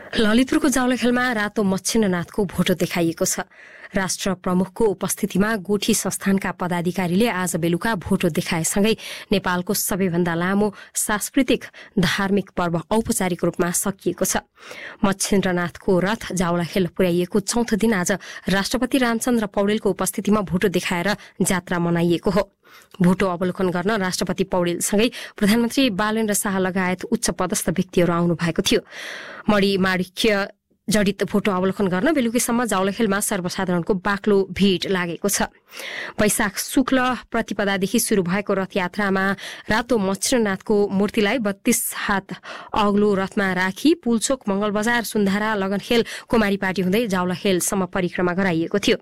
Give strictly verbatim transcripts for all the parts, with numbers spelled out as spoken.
ललितपुरको जावलाखेलमा रातो मच्छिन्द्रनाथको भोटो देखाइएको छ। राष्ट्र प्रमुखको उपस्थितिमा गोठी संस्थानका पदाधिकारीले आज बेलुका भोटो देखाएसँगै नेपालको सबैभन्दा लामो सांस्कृतिक धार्मिक पर्व औपचारिक रूपमा सकिएको छ। मच्छिन्द्रनाथको रथ जावलाखेल पुर्याइएको चौथो दिन आज राष्ट्रपति रामचन्द्र पौडेलको उपस्थितिमा भोटो देखाएर जात्रा मनाइएको हो। भोटो अवलोकन गर्न राष्ट्रपति पौडेलसँगै प्रधानमन्त्री बालेन्द्र शाह लगायत उच्च पदस्थ व्यक्तिहरू आउनु भएको थियो। मणि माणिक्य जडित भोटो अवलोकन गर्न बेलुकीसम्म जावलाखेलमा सर्वसाधारणको बाक्लो भीड़ लागेको छ। वैशाख शुक्ल प्रतिपदादेखि शुरू भएको रथयात्रामा रातो मच्छिन्द्रनाथको मूर्तिलाई बत्तीस हात अग्लो रथमा राखी पुलचोक, मंगलबजार, सुन्धारा, लगनखेल, कुमारीपाटी हुँदै जावलाखेलसम्म परिक्रमा गराइएको थियो।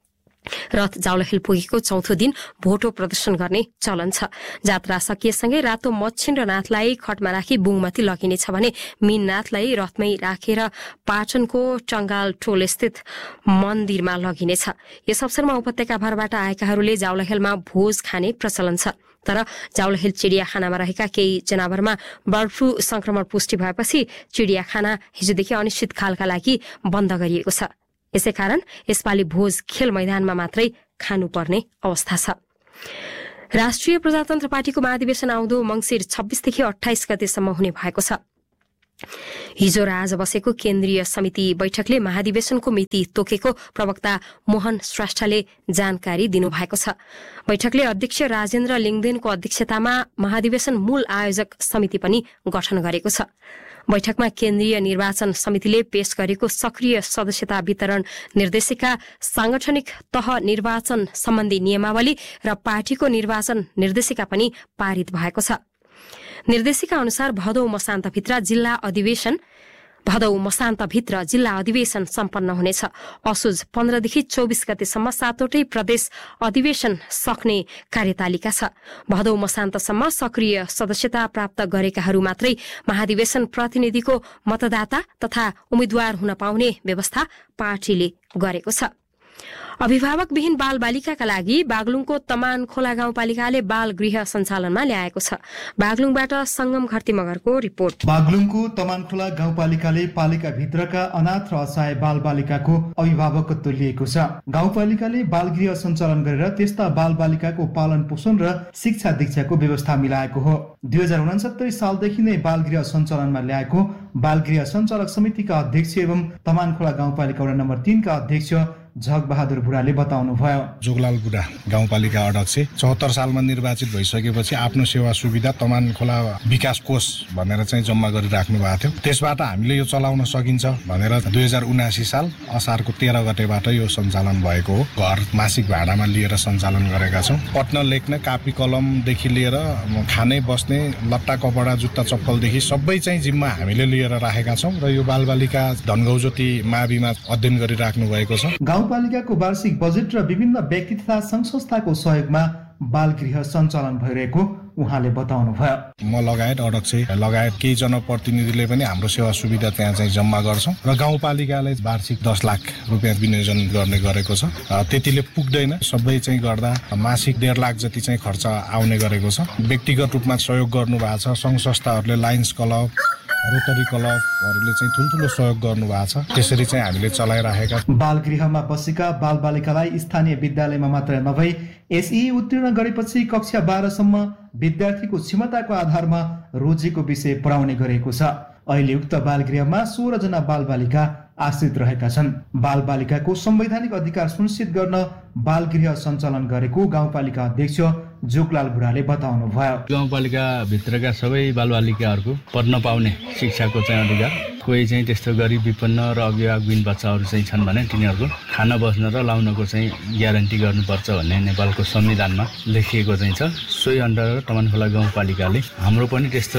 रथ जावलाखेल पुगेको चौथो दिन भोटो प्रदर्शन गर्ने चलन छ। जात्रा सकिएसँगै रातो मच्छिन्द्रनाथलाई खटमा राखी बुङमती लगिनेछ भने मीननाथलाई रथमै राखेर पाटनको टंगाल टोल स्थित मन्दिरमा लगिनेछ। यस अवसरमा उपत्यकाभरबाट आएकाहरूले जावलाखेलमा भोज खाने प्रचलन छ। तर जावलाखेल चिडियाखानामा रहेका केही जनावरमा बर्ड फ्लू संक्रमण पुष्टि भएपछि चिडियाखाना हिजोदेखि अनिश्चितकालका लागि बन्द गरिएको छ। यसै कारण यसपालि भोज खेल मैदानमा मात्रै खानुपर्ने अवस्था छ। राष्ट्रिय प्रजातन्त्र पार्टीको महाधिवेशन आउँदो मंसिर छब्बीसदेखि अठाइस गतेसम्म हुने भएको छ। हिजो र आज बसेको केन्द्रीय समिति बैठकले महाधिवेशनको मिति तोकेको प्रवक्ता मोहन श्रेष्ठले जानकारी दिनुभएको छ। बैठकले अध्यक्ष राजेन्द्र लिङदेनको अध्यक्षतामा महाधिवेशन मूल आयोजक समिति पनि गठन गरेको छ। बैठकमा केन्द्रीय निर्वाचन समितिले पेश गरेको सक्रिय सदस्यता वितरण निर्देशिका, सांगठनिक तह निर्वाचन सम्बन्धी नियमावली र पार्टीको निर्वाचन निर्देशिका पनि पारित भएको छ। निर्देशिका अनुसार भदौ मसान्तभित्र जिल्ला अधिवेशन भदौ मसान्तभित्र जिल्ला अधिवेशन सम्पन्न हुनेछ। असोज पन्ध्रदेखि चौबिस गतेसम्म सातवटै प्रदेश अधिवेशन सक्ने कार्यतालिका छ। भदौ मसान्तसम्म सक्रिय सदस्यता प्राप्त गरेकाहरू मात्रै महाधिवेशन प्रतिनिधिको मतदाता तथा उम्मेद्वार हुन पाउने व्यवस्था पार्टीले गरेको छ। अभिभावकविहीन बाल बालिकाका लागि बागलुङको तमान खोला गाउँपालिकाले बाल गृह सञ्चालनमा ल्याएको छ। बागलुङबाट संगम घरती मगरको रिपोर्ट। बागलुङको तमान खोला गाउँपालिकाले पालिका भित्रका अनाथ र असहाय बाल बालिकाको अभिभावकत्व लिएको छ। गाउँपालिकाले बाल गृह सञ्चालन गरेर त्यस्ता बाल बालिकाको पालन पोषण र शिक्षा दीक्षाको व्यवस्था मिलाएको हो। दुई हजार उनासत्तरी सालदेखि नै बाल गृह सञ्चालनमा ल्याएको बाल गृह सञ्चालक समितिका अध्यक्ष एवं तमान खोला गाउँपालिका वडा नम्बर तीन का अध्यक्ष झग बहादुर बुढाले बताउनु भयो। जोगलाल बुढा गाउँपालिका अध्यक्ष चौहत्तर सालमा निर्वाचित भइसकेपछि आफ्नो सेवा सुविधा तमान खोला विकास कोष भनेर चाहिँ जम्मा गरिराख्नु भएको थियो। त्यसबाट हामीले यो चलाउन सकिन्छ भनेर दुई हजार उनासी साल असारको तेह्र गतेबाट यो सञ्चालन भएको हो। घर मासिक भाडामा लिएर सञ्चालन गरेका छौँ। पढ्न लेख्न कापी कलमदेखि लिएर खाने बस्ने लट्टा कपडा जुत्ता चप्पलदेखि सबै चाहिँ जिम्मा हामीले लिएर राखेका छौँ र यो बालबालिका धनगौज्योति माविमा अध्ययन गरिराख्नु भएको छ। गाउँपालिकाको वार्षिक बजेट र विभिन्न व्यक्ति तथा संघ संस्थाको सहयोगमा बाल गृह सञ्चालन भइरहेको उहाँले बताउनु भयो। म लगायत अध्यक्ष लगायत केही जनप्रतिनिधिले पनि हाम्रो सेवा सुविधा त्यहाँ चाहिँ जम्मा गर्छौँ र गाउँपालिकाले वार्षिक दस लाख रुपियाँ विनियोजन गर्ने गरेको छ। त्यतिले पुग्दैन, सबै चाहिँ गर्दा मासिक डेढ लाख जति चाहिँ खर्च आउने गरेको छ। व्यक्तिगत रूपमा सहयोग गर्नु भएको छ। संघ संस्थाहरूले लायन्स क्लब, रोटरी क्लबहरूले चाहिँ ठुल्ठुलो सहयोग गर्नु भएको छ। त्यसरी चाहिँ हामीले चलाइराखेका। बाल गृहमा बसेका बाल बालिकालाई स्थानीय विद्यालयमा मात्र नभई एसई उत्तीर्ण गरेपछि कक्षा बाह्रसम्म विद्यार्थीको क्षमताको आधारमा रोजीको विषय पढाउने गरेको छ। अहिले उक्त बाल गृहमा सोह्र जना बाल बालिका आश्रित रहेका छन्। बाल बालिकाको संवैधानिक अधिकार सुनिश्चित गर्न बाल गृह सञ्चालन गरेको गाउँपालिका अध्यक्ष जोगलाल बुढाले बताउनु भयो। गाउँपालिका भित्रका सबै बालबालिकाहरूको पढ्न पाउने शिक्षाको चाहिँ अधिकार, कोही चाहिँ त्यस्तो गरिब विपन्न र अभिभावकविहीन बच्चाहरू चाहिँ छन् भने तिनीहरूको खाना बस्न र लाउनको चाहिँ ग्यारेन्टी गर्नुपर्छ भन्ने नेपालको संविधानमा लेखिएको चाहिँ छ। सोही अन्तर्गत तमानखोला गाउँपालिकाले हाम्रो पनि त्यस्तो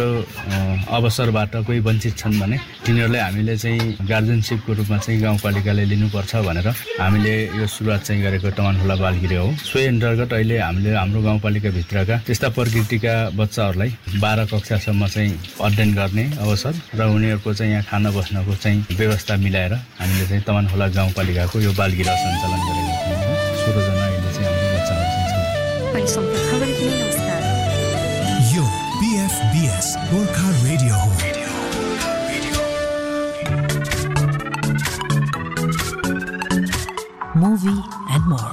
अवसरबाट कोही वञ्चित छन् भने तिनीहरूलाई हामीले चाहिँ गार्जेनसिपको रूपमा चाहिँ गाउँपालिकाले लिनुपर्छ भनेर हामीले यो सुरुवात चाहिँ गरेको तमानखोला बालगृह हो। सोही अन्तर्गत अहिले हामीले हाम्रो गाउँपालिका भित्रका त्यस्ता प्रकृतिका बच्चाहरूलाई बाह्र कक्षासम्म चाहिँ अध्ययन गर्ने अवसर र उनीहरूको चाहिँ यहाँ खाना बस्नको चाहिँ व्यवस्था मिलाएर हामीले चाहिँ तमानखोला गाउँपालिकाको यो बालगृह सञ्चालन गरेका छौँ। सोह्र जना अहिले चाहिँ हाम्रो बच्चाहरू छन्। यो बीएफबीएस गोर्खा रेडियो हो। movie, and more.